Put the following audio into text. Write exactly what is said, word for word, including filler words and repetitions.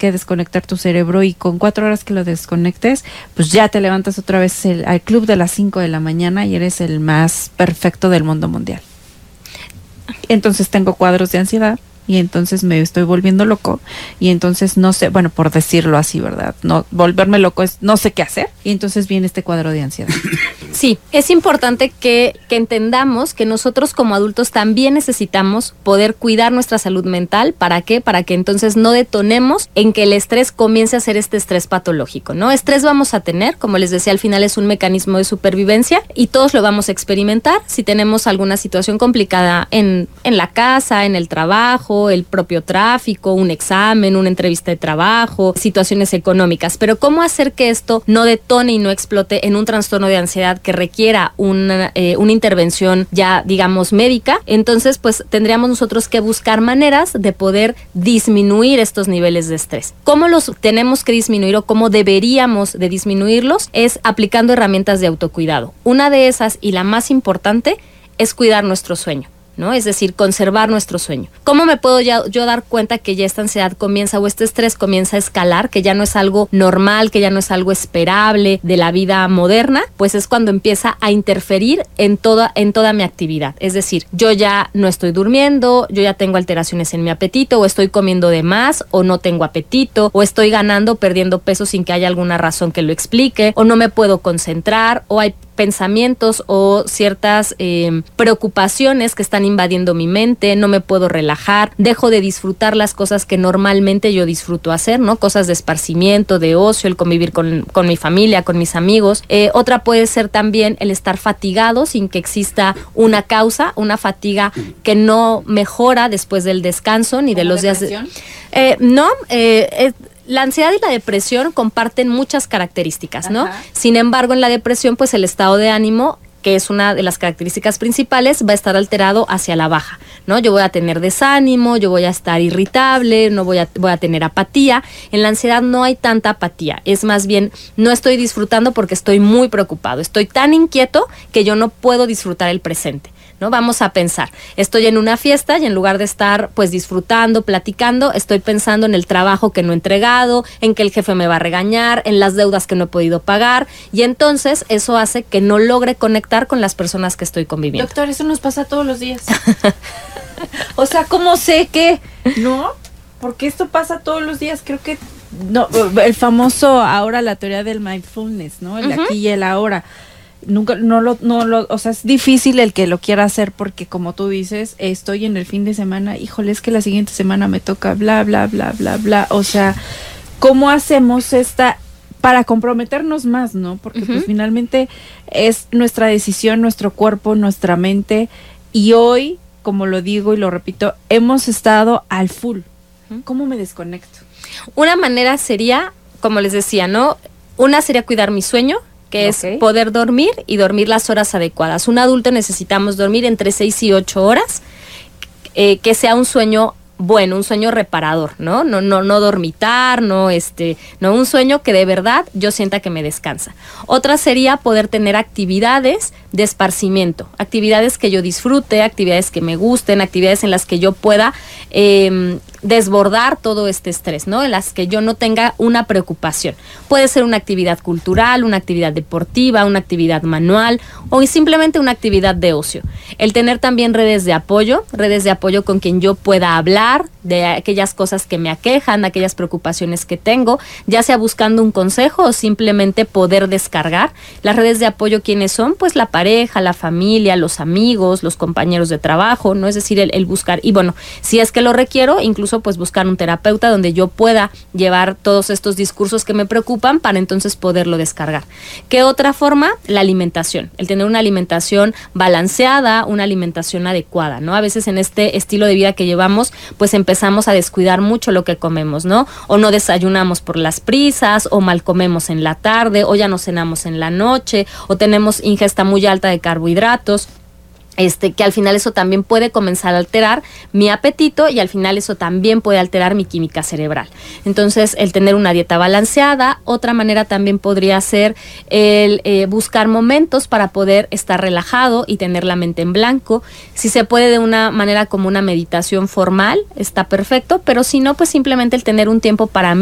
que desconectar tu cerebro y con cuatro horas que lo desconectes, pues ya te levantas otra vez el, al club de las cinco de la mañana y eres el más perfecto del mundo mundial. Entonces tengo cuadros de ansiedad y entonces me estoy volviendo loco y entonces no sé, bueno, por decirlo así, ¿verdad? No, volverme loco es no sé qué hacer y entonces viene este cuadro de ansiedad. Sí, es importante que, que entendamos que nosotros como adultos también necesitamos poder cuidar nuestra salud mental. ¿Para qué? Para que entonces no detonemos en que el estrés comience a ser este estrés patológico, ¿no? Estrés vamos a tener, como les decía, al final es un mecanismo de supervivencia y todos lo vamos a experimentar si tenemos alguna situación complicada en, en la casa, en el trabajo, el propio tráfico, un examen, una entrevista de trabajo, situaciones económicas. Pero ¿cómo hacer que esto no detone y no explote en un trastorno de ansiedad que requiera una, eh, una intervención ya, digamos, médica? Entonces, pues tendríamos nosotros que buscar maneras de poder disminuir estos niveles de estrés. ¿Cómo los tenemos que disminuir o cómo deberíamos de disminuirlos? Es aplicando herramientas de autocuidado. Una de esas y la más importante es cuidar nuestro sueño, ¿no? Es decir, conservar nuestro sueño. ¿Cómo me puedo ya, yo dar cuenta que ya esta ansiedad comienza o este estrés comienza a escalar, que ya no es algo normal, que ya no es algo esperable de la vida moderna? Pues es cuando empieza a interferir en toda, en toda mi actividad. Es decir, yo ya no estoy durmiendo, yo ya tengo alteraciones en mi apetito, o estoy comiendo de más, o no tengo apetito, o estoy ganando, perdiendo peso sin que haya alguna razón que lo explique, o no me puedo concentrar, o hay pensamientos o ciertas eh, preocupaciones que están invadiendo mi mente, no me puedo relajar, dejo de disfrutar las cosas que normalmente yo disfruto hacer, ¿no? Cosas de esparcimiento, de ocio, el convivir con, con mi familia, con mis amigos. Eh, otra puede ser también el estar fatigado sin que exista una causa, una fatiga que no mejora después del descanso ni de los días de... Eh, no, eh, eh, la ansiedad y la depresión comparten muchas características, ¿no? Ajá. Sin embargo, en la depresión, pues el estado de ánimo, que es una de las características principales, va a estar alterado hacia la baja, ¿no? Yo voy a tener desánimo, yo voy a estar irritable, no voy a, voy a tener apatía. En la ansiedad no hay tanta apatía, es más bien, no estoy disfrutando porque estoy muy preocupado, estoy tan inquieto que yo no puedo disfrutar el presente, ¿no? Vamos a pensar, estoy en una fiesta y en lugar de estar pues disfrutando, platicando, estoy pensando en el trabajo que no he entregado, en que el jefe me va a regañar, en las deudas que no he podido pagar, y entonces eso hace que no logre conectar con las personas que estoy conviviendo. Doctor, eso nos pasa todos los días. O sea, ¿cómo sé que no? Porque esto pasa todos los días. Creo que no, el famoso ahora la teoría del mindfulness, ¿no? El uh-huh. aquí y el ahora. Nunca, no lo, no lo, o sea, es difícil el que lo quiera hacer porque como tú dices, estoy en el fin de semana, híjole, es que la siguiente semana me toca bla, bla, bla, bla, bla, o sea, ¿cómo hacemos esta, para comprometernos más, ¿no? Porque uh-huh. pues finalmente es nuestra decisión, nuestro cuerpo, nuestra mente, y hoy, como lo digo y lo repito, hemos estado al full. Uh-huh. ¿Cómo me desconecto? Una manera sería, como les decía, ¿no? Una sería cuidar mi sueño, que okay. es poder dormir y dormir las horas adecuadas. Un adulto necesitamos dormir entre seis y ocho horas, eh, que sea un sueño bueno, un sueño reparador, ¿no? No, no, no dormitar, no, este, no, un sueño que de verdad yo sienta que me descansa. Otra sería poder tener actividades de esparcimiento, actividades que yo disfrute, actividades que me gusten, actividades en las que yo pueda eh, desbordar todo este estrés, ¿no? En las que yo no tenga una preocupación. Puede ser una actividad cultural, una actividad deportiva, una actividad manual o simplemente una actividad de ocio. El tener también redes de apoyo, redes de apoyo con quien yo pueda hablar de aquellas cosas que me aquejan, aquellas preocupaciones que tengo, ya sea buscando un consejo o simplemente poder descargar. Las redes de apoyo, ¿quiénes son? Pues la pareja, la familia, los amigos, los compañeros de trabajo, ¿no? Es decir, el, el buscar, y bueno, si es que lo requiero, incluso pues buscar un terapeuta donde yo pueda llevar todos estos discursos que me preocupan para entonces poderlo descargar. ¿Qué otra forma? La alimentación, el tener una alimentación balanceada, una alimentación adecuada, ¿no? A veces en este estilo de vida que llevamos, pues empezamos a descuidar mucho lo que comemos, ¿no? O no desayunamos por las prisas, o mal comemos en la tarde, o ya no cenamos en la noche, o tenemos ingesta muy alta de carbohidratos. Este, que al final eso también puede comenzar a alterar mi apetito y al final eso también puede alterar mi química cerebral. Entonces, el tener una dieta balanceada. Otra manera también podría ser el eh, buscar momentos para poder estar relajado y tener la mente en blanco. Si se puede de una manera como una meditación formal, está perfecto, pero si no, pues simplemente el tener un tiempo para mí